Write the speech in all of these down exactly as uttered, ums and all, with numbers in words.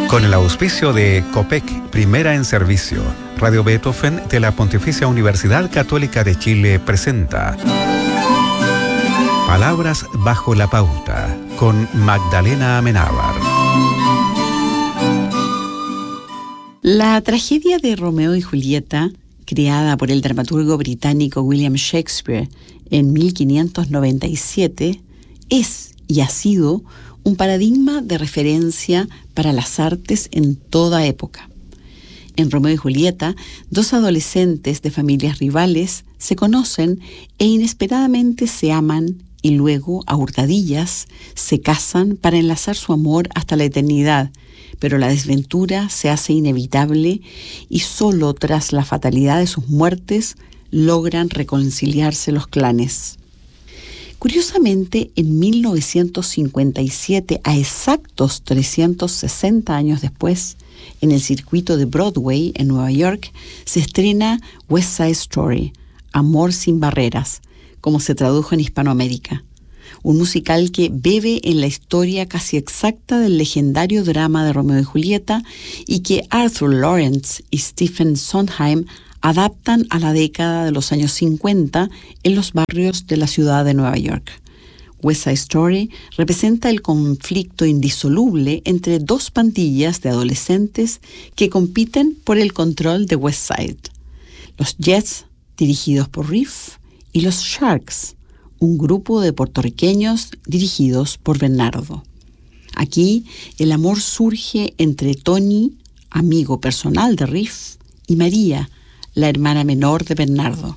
Con el auspicio de COPEC, Primera en Servicio, Radio Beethoven de la Pontificia Universidad Católica de Chile presenta Palabras bajo la pauta, con Magdalena Amenábar. La tragedia de Romeo y Julieta, creada por el dramaturgo británico William Shakespeare en mil quinientos noventa y siete, es y ha sido un paradigma de referencia para las artes en toda época. En Romeo y Julieta, dos adolescentes de familias rivales se conocen e inesperadamente se aman y luego, a hurtadillas, se casan para enlazar su amor hasta la eternidad, pero la desventura se hace inevitable y solo tras la fatalidad de sus muertes logran reconciliarse los clanes. Curiosamente, en mil novecientos cincuenta y siete, a exactos trescientos sesenta años después, en el circuito de Broadway en Nueva York, se estrena West Side Story, Amor sin barreras, como se tradujo en Hispanoamérica. Un musical que bebe en la historia casi exacta del legendario drama de Romeo y Julieta y que Arthur Lawrence y Stephen Sondheim adaptan a la década de los años cincuenta en los barrios de la ciudad de Nueva York. West Side Story representa el conflicto indisoluble entre dos pandillas de adolescentes que compiten por el control de West Side. Los Jets, dirigidos por Riff, y los Sharks, un grupo de puertorriqueños dirigidos por Bernardo. Aquí el amor surge entre Tony, amigo personal de Riff, y María, la hermana menor de Bernardo.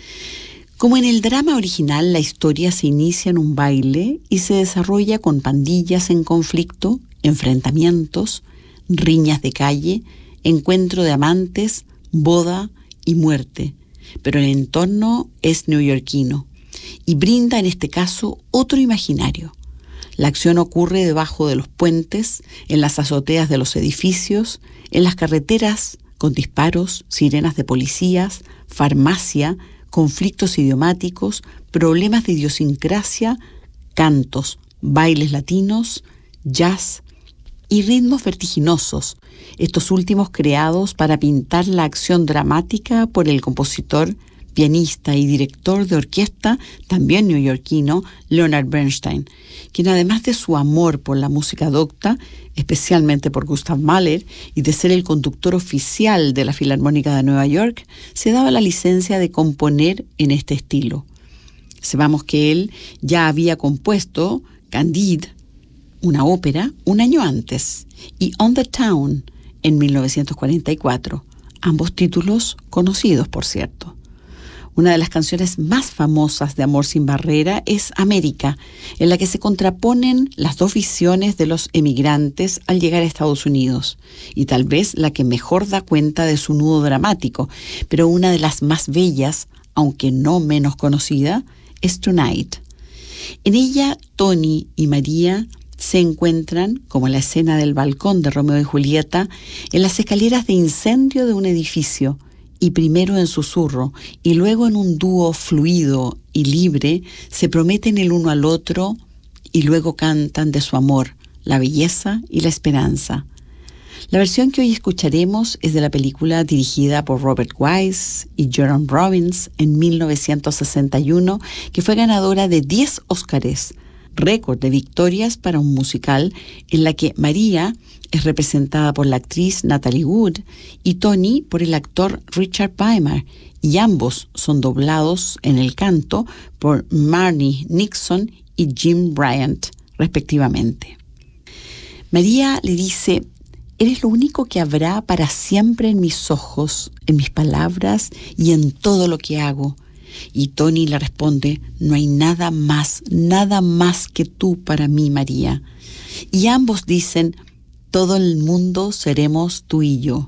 Como en el drama original, la historia se inicia en un baile y se desarrolla con pandillas en conflicto, enfrentamientos, riñas de calle, encuentro de amantes, boda y muerte. Pero el entorno es neoyorquino y brinda en este caso otro imaginario. La acción ocurre debajo de los puentes, en las azoteas de los edificios, en las carreteras, con disparos, sirenas de policías, farmacia, conflictos idiomáticos, problemas de idiosincrasia, cantos, bailes latinos, jazz y ritmos vertiginosos, estos últimos creados para pintar la acción dramática por el compositor, pianista y director de orquesta, también neoyorquino, Leonard Bernstein, quien además de su amor por la música docta, especialmente por Gustav Mahler, y de ser el conductor oficial de la Filarmónica de Nueva York, se daba la licencia de componer en este estilo. Sepamos que él ya había compuesto Candide, una ópera, un año antes, y On the Town, en mil novecientos cuarenta y cuatro, ambos títulos conocidos, por cierto. Una de las canciones más famosas de Amor sin barrera es América, en la que se contraponen las dos visiones de los emigrantes al llegar a Estados Unidos, y tal vez la que mejor da cuenta de su nudo dramático, pero una de las más bellas, aunque no menos conocida, es Tonight. En ella, Tony y María se encuentran, como en la escena del balcón de Romeo y Julieta, en las escaleras de incendio de un edificio, y primero en susurro, y luego en un dúo fluido y libre, se prometen el uno al otro, y luego cantan de su amor, la belleza y la esperanza. La versión que hoy escucharemos es de la película dirigida por Robert Wise y Jerome Robbins en mil novecientos sesenta y uno, que fue ganadora de diez Óscares, récord de victorias para un musical, en la que María es representada por la actriz Natalie Wood y Tony por el actor Richard Beimer, y ambos son doblados en el canto por Marnie Nixon y Jim Bryant, respectivamente. María le dice: «Eres lo único que habrá para siempre en mis ojos, en mis palabras y en todo lo que hago». Y Tony le responde: «No hay nada más, nada más que tú para mí, María». Y ambos dicen: «Todo el mundo seremos tú y yo».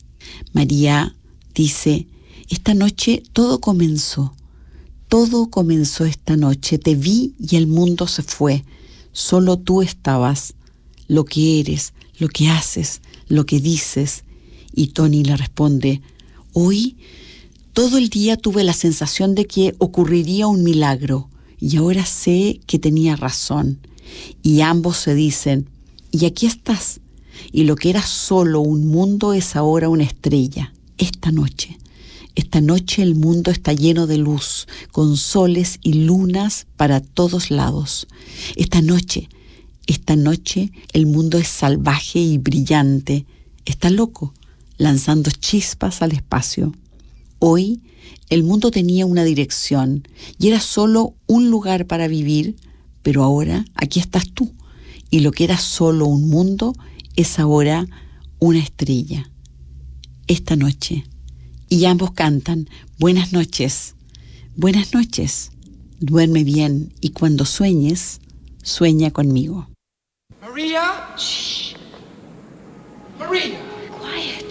María dice: «Esta noche todo comenzó, todo comenzó esta noche, te vi y el mundo se fue, solo tú estabas, lo que eres, lo que haces, lo que dices». Y Tony le responde: «Hoy todo el día tuve la sensación de que ocurriría un milagro y ahora sé que tenía razón». Y ambos se dicen: «Y aquí estás, y lo que era solo un mundo es ahora una estrella. Esta noche, esta noche el mundo está lleno de luz, con soles y lunas para todos lados. Esta noche, esta noche el mundo es salvaje y brillante. Está loco, lanzando chispas al espacio. Hoy el mundo tenía una dirección y era solo un lugar para vivir, pero ahora aquí estás tú, y lo que era solo un mundo es ahora una estrella. Esta noche. Y ambos cantan, buenas noches, buenas noches, duerme bien y cuando sueñes, sueña conmigo. Maria? Shh. Maria! Quiet.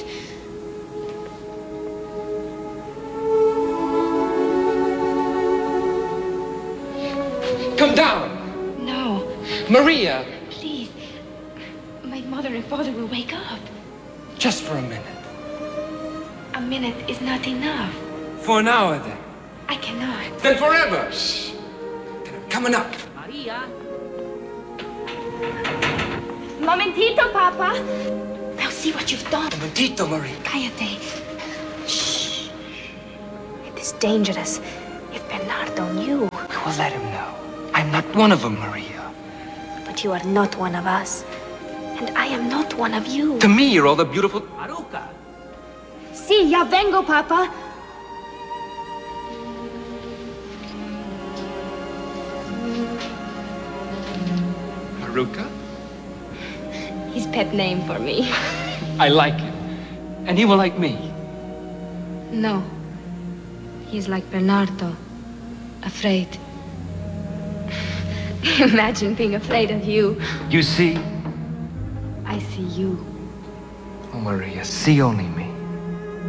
Come down! No, Maria! please. My mother and father will wake up. Just for a minute. A minute is not enough. For an hour, then. I cannot. Then forever! Shh. Then I'm coming up. Maria. Momentito, Papa. Now see what you've done. Un momentito, Maria. Cállate. Shh. It is dangerous. If Bernardo knew. I will let him know. I'm not one of them, Maria. But you are not one of us. And I am not one of you. To me, you're all the beautiful... Maruca! Sí, ya vengo, Papa. Maruca? His pet name for me. I like him. And he will like me. No. He's like Bernardo. Afraid. Imagine being afraid of you. You see? I see you. Oh, Maria, see only me.